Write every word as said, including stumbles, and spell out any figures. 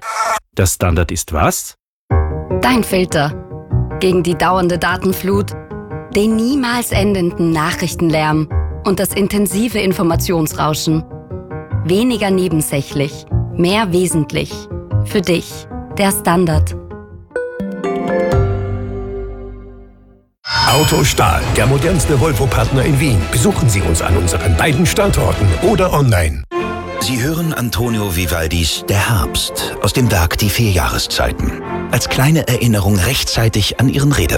Der Standard ist was? Dein Filter. Gegen die dauernde Datenflut, den niemals endenden Nachrichtenlärm und das intensive Informationsrauschen. Weniger nebensächlich, mehr wesentlich. Für dich, der Standard. Autostahl, der modernste Volvo-Partner in Wien. Besuchen Sie uns an unseren beiden Standorten oder online. Sie hören Antonio Vivaldis Der Herbst aus dem Werk Die vier Jahreszeiten. Als kleine Erinnerung rechtzeitig an Ihren Redewandel.